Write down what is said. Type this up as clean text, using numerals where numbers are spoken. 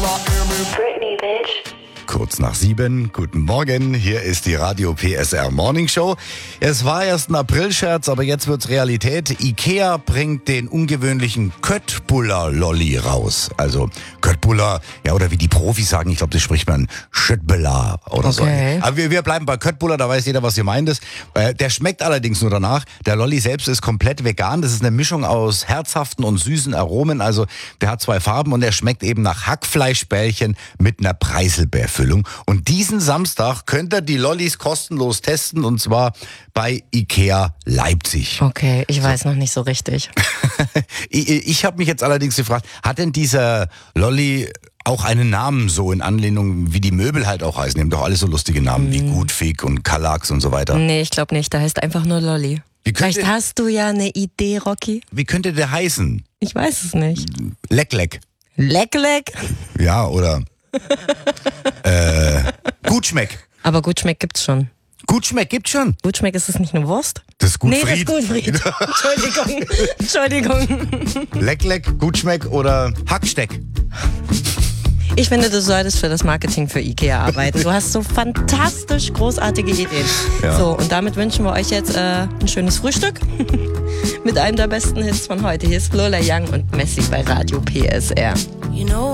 Britney, bitch. Kurz nach 7, guten Morgen, hier ist die Radio PSR Morning Show. Es war erst ein Aprilscherz, aber jetzt wird's Realität. Ikea bringt den ungewöhnlichen Köttbullar-Lolli raus. Also Köttbullar, ja, oder wie die Profis sagen, ich glaube, das spricht man Schöttbullar oder so. Aber wir bleiben bei Köttbullar, da weiß jeder, was gemeint ist. Der schmeckt allerdings nur danach. Der Lolli selbst ist komplett vegan. Das ist eine Mischung aus herzhaften und süßen Aromen. Also der hat 2 Farben und der schmeckt eben nach Hackfleischbällchen mit einer Preiselbeerfüllung. Und diesen Samstag könnt ihr die Lollis kostenlos testen und zwar bei Ikea Leipzig. Okay, ich weiß noch nicht so richtig. Ich habe mich jetzt allerdings gefragt, hat denn dieser Lolli auch einen Namen so in Anlehnung, wie die Möbel halt auch heißen? Die haben doch alle so lustige Namen wie Gutfig und Kallax und so weiter. Nee, ich glaube nicht. Der heißt einfach nur Lolli. Vielleicht hast du ja eine Idee, Rocky. Wie könnte der heißen? Ich weiß es nicht. Leck Leck. Leck Leck? Ja, oder Gutschmeck. Aber Gutschmeck gibt's schon. Gutschmeck gibt's schon? Gutschmeck, ist das nicht eine Wurst? Das ist Gutfried. Nee, das ist Gutfried. Entschuldigung. Leck Leck, Gutschmeck oder Hacksteck. Ich finde, du solltest für das Marketing für Ikea arbeiten. Du hast so fantastisch großartige Ideen. Ja. So, und damit wünschen wir euch jetzt ein schönes Frühstück mit einem der besten Hits von heute. Hier ist Lola Young und Messi bei Radio PSR. You know